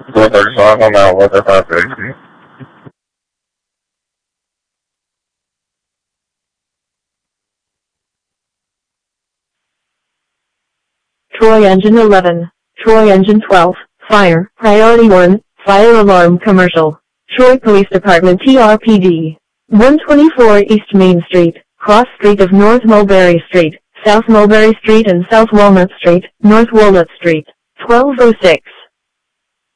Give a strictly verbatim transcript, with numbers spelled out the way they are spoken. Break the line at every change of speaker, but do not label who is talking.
four thirty-five, I'm out, weather five sixty.
Troy Engine eleven, Troy Engine twelve, fire, priority one, fire alarm commercial. Troy Police Department T R P D. one twenty-four East Main Street, cross street of North Mulberry Street, South Mulberry Street and South Walnut Street, North Walnut Street. twelve oh six.